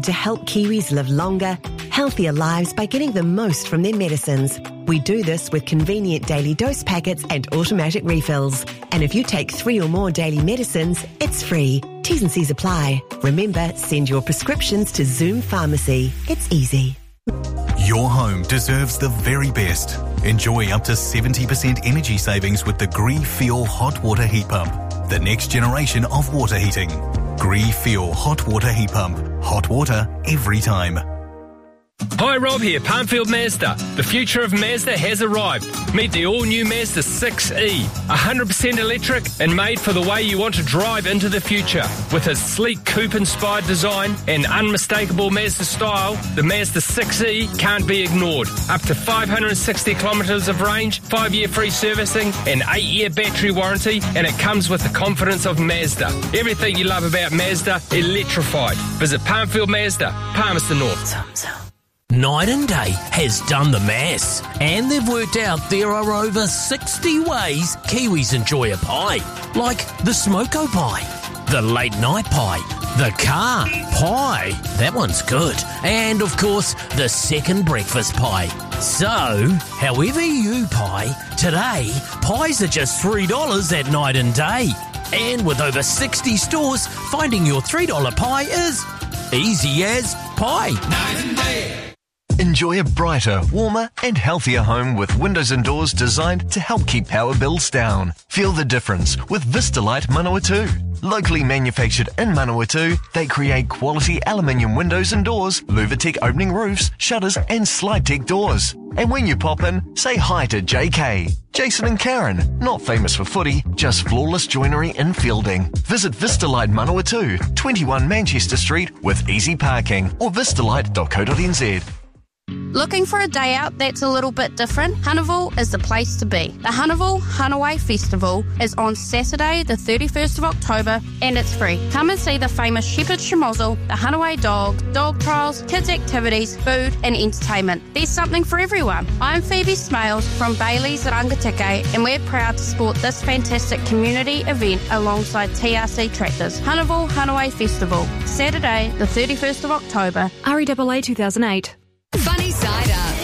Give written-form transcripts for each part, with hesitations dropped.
to help Kiwis live longer, healthier lives by getting the most from their medicines. We do this with convenient daily dose packets and automatic refills. And if you take 3 or more daily medicines, it's free. T's and C's apply. Remember, send your prescriptions to Zoom Pharmacy. It's easy. Your home deserves the very best. Enjoy up to 70% energy savings with the Gree Fuel Hot Water Heat Pump, the next generation of water heating. Gree Fuel Hot Water Heat Pump. Hot water every time. Hi, Rob here, Palmfield Mazda. The future of Mazda has arrived. Meet the all-new Mazda 6e, 100% electric and made for the way you want to drive into the future. With its sleek coupe-inspired design and unmistakable Mazda style, the Mazda 6e can't be ignored. Up to 560 kilometres of range, 5-year free servicing and 8-year battery warranty, and it comes with the confidence of Mazda. Everything you love about Mazda, electrified. Visit Palmfield Mazda, Palmerston North. Night and Day has done the maths, and they've worked out there are over 60 ways Kiwis enjoy a pie, like the smoko pie, the late night pie, the car pie, that one's good, and of course the second breakfast pie. So, however you pie, today pies are just $3 at Night and Day. And with over 60 stores, finding your $3 pie is easy as pie. Night and Day. Enjoy a brighter, warmer and healthier home with windows and doors designed to help keep power bills down. Feel the difference with Vistalite Manawatu. Locally manufactured in Manawatu, they create quality aluminium windows and doors, Luvatec opening roofs, shutters and SlideTech doors. And when you pop in, say hi to JK, Jason and Karen, not famous for footy, just flawless joinery in Fielding. Visit Vistalite Manawatu, 21 Manchester Street with easy parking or vistalite.co.nz. Looking for a day out that's a little bit different? Hunneville is the place to be. The Hunneville Hanaway Festival is on Saturday the 31st of October and it's free. Come and see the famous Shepherd Schmozzle, the Hanaway dog trials, kids activities, food and entertainment. There's something for everyone. I'm Phoebe Smales from Bailey's at Angatike and we're proud to support this fantastic community event alongside TRC Tractors. Hunneville Hanaway Festival, Saturday the 31st of October. REAA 2008. Funny Side Up.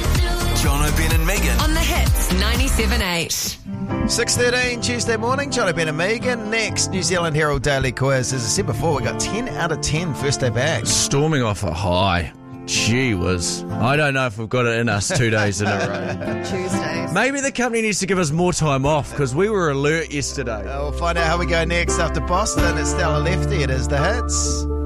John O'Ben and Megan. On the Hits 97.8. 6:13 Tuesday morning, John O'Ben and Megan. Next, New Zealand Herald Daily Quiz. As I said before, we got 10 out of 10 first day back. Storming off a high. Gee whiz. I don't know if we've got it in us 2 days in a row. Tuesdays. Maybe the company needs to give us more time off because we were alert yesterday. We'll find out how we go next after Boston. It's Stella Lefty. It is the Hits.